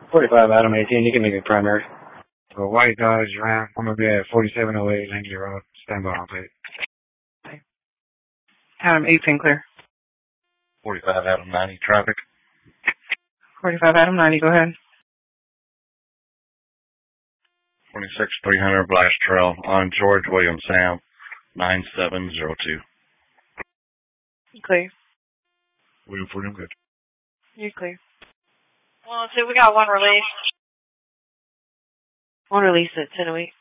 45 Adam 18, you can make it primary. So white Dodge Ram, I'm going to be at 4708 Langley Road. Stand by on plate. Adam 18 clear. 45 Adam 90 traffic. 45 Adam 90, go ahead. 26 300 Blast Trail on George William Sam 9702. Clear. William Freedom, good. You're clear. Well, let's see, we got one release. One release at 10:08.